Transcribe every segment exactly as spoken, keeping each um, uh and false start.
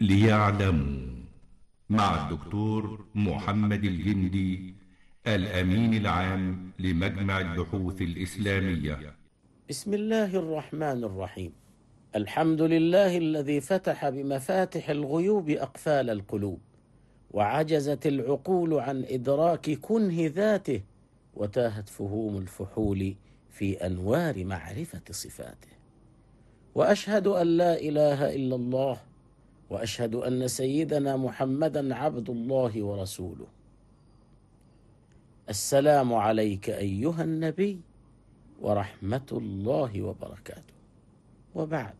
ليعلموا مع الدكتور محمد الجندي الأمين العام لمجمع البحوث الإسلامية. بسم الله الرحمن الرحيم. الحمد لله الذي فتح بمفاتح الغيوب أقفال القلوب، وعجزت العقول عن إدراك كنه ذاته، وتاهت فهوم الفحول في أنوار معرفة صفاته. وأشهد أن لا إله إلا الله، وأشهد أن سيدنا محمدا عبد الله ورسوله. السلام عليك أيها النبي ورحمة الله وبركاته. وبعد،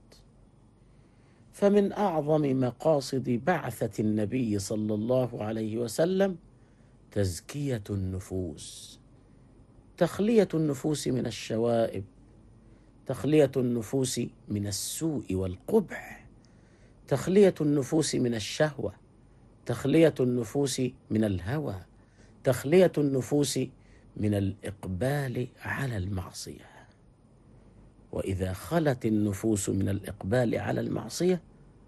فمن أعظم مقاصد بعثة النبي صلى الله عليه وسلم تزكية النفوس، تخلية النفوس من الشوائب، تخلية النفوس من السوء والقبح، تخلية النفوس من الشهوة، تخلية النفوس من الهوى، تخلية النفوس من الإقبال على المعصية. وإذا خلت النفوس من الإقبال على المعصية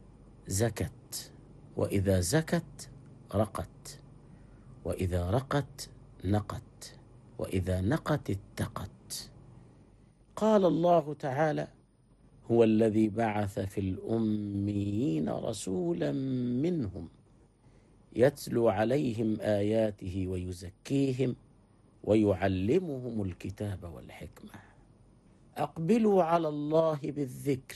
زكت، وإذا زكت رقت، وإذا رقت نقت، وإذا نقت اتقت. قال الله تعالى: هو الذي بعث في الأميين رسولا منهم يتلو عليهم آياته ويزكيهم ويعلمهم الكتاب والحكمة. أقبلوا على الله بالذكر،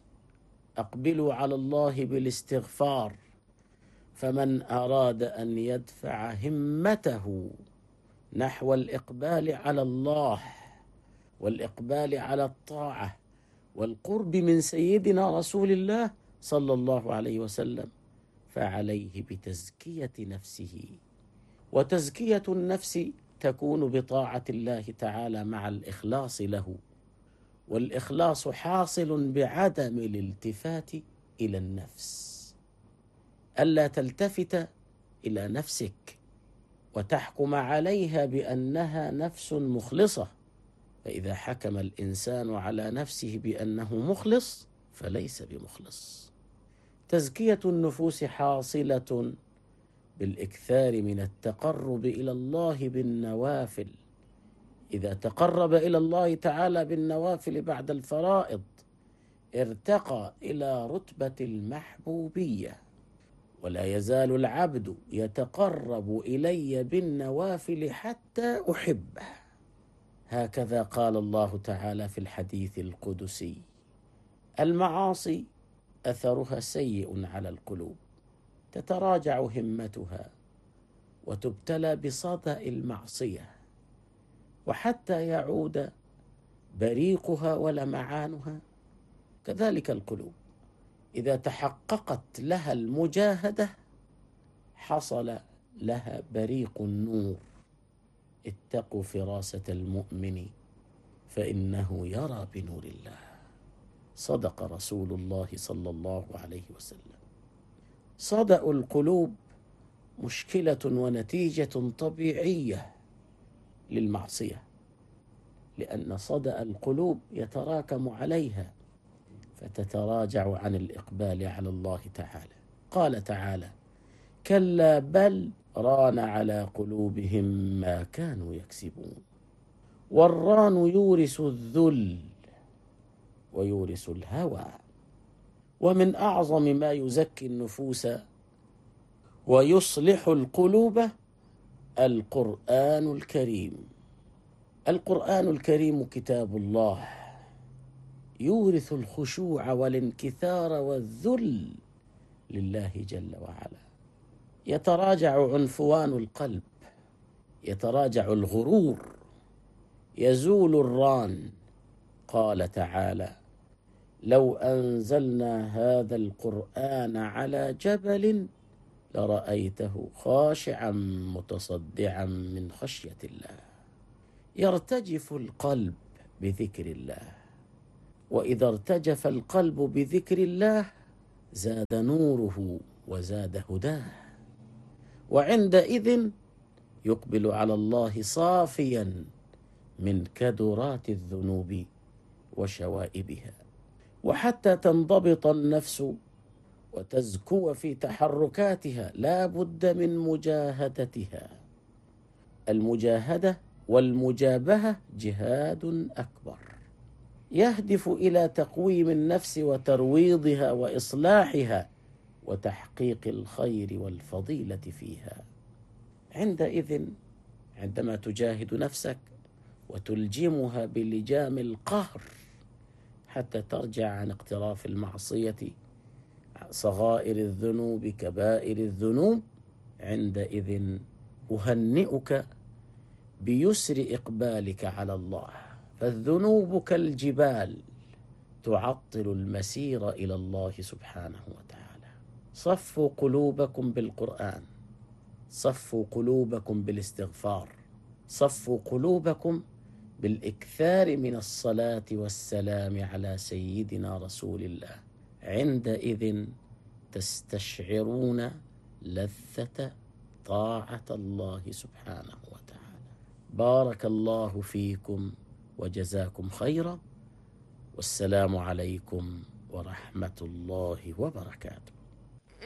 أقبلوا على الله بالاستغفار، فمن أراد أن يدفع همته نحو الإقبال على الله والإقبال على الطاعة والقرب من سيدنا رسول الله صلى الله عليه وسلم، فعليه بتزكية نفسه. وتزكية النفس تكون بطاعة الله تعالى مع الإخلاص له، والإخلاص حاصل بعدم الالتفات إلى النفس، ألا تلتفت إلى نفسك وتحكم عليها بأنها نفس مخلصة. فإذا حكم الإنسان على نفسه بأنه مخلص فليس بمخلص. تزكية النفوس حاصلة بالإكثار من التقرب إلى الله بالنوافل. إذا تقرب إلى الله تعالى بالنوافل بعد الفرائض ارتقى إلى رتبة المحبوبية. ولا يزال العبد يتقرب إلي بالنوافل حتى أحبه، هكذا قال الله تعالى في الحديث القدسي: المعاصي أثرها سيء على القلوب، تتراجع همتها وتبتلى بصدأ المعصية، وحتى يعود بريقها ولمعانها. كذلك القلوب إذا تحققت لها المجاهدة حصل لها بريق النور. اتقوا فراسة المؤمن فإنه يرى بنور الله. صدق رسول الله صلى الله عليه وسلم. صدأ القلوب مشكلة ونتيجة طبيعية للمعصية، لأن صدأ القلوب يتراكم عليها فتتراجع عن الإقبال على الله تعالى. قال تعالى: كلا بل ران على قلوبهم ما كانوا يكسبون. والران يورث الذل ويورث الهوى. ومن أعظم ما يزكي النفوس ويصلح القلوب القرآن الكريم. القرآن الكريم كتاب الله يورث الخشوع والانكثار والذل لله جل وعلا. يتراجع عنفوان القلب، يتراجع الغرور، يزول الران. قال تعالى: لو أنزلنا هذا القرآن على جبل لرأيته خاشعا متصدعا من خشية الله. يرتجف القلب بذكر الله، وإذا ارتجف القلب بذكر الله زاد نوره وزاد هداه، وعندئذ يقبل على الله صافيا من كدرات الذنوب وشوائبها. وحتى تنضبط النفس وتزكو في تحركاتها لا بد من مجاهدتها. المجاهدة والمجابهة جهاد أكبر يهدف إلى تقويم النفس وترويضها وإصلاحها وتحقيق الخير والفضيلة فيها. عندئذ عندما تجاهد نفسك وتلجمها بلجام القهر حتى ترجع عن اقتراف المعصية، صغائر الذنوب كبائر الذنوب، عندئذ أهنئك بيسر إقبالك على الله، فالذنوب كالجبال تعطل المسير إلى الله سبحانه وتعالى. صفوا قلوبكم بالقرآن، صفوا قلوبكم بالاستغفار، صفوا قلوبكم بالإكثار من الصلاة والسلام على سيدنا رسول الله. عندئذ تستشعرون لذة طاعة الله سبحانه وتعالى. بارك الله فيكم وجزاكم خيرا، والسلام عليكم ورحمة الله وبركاته.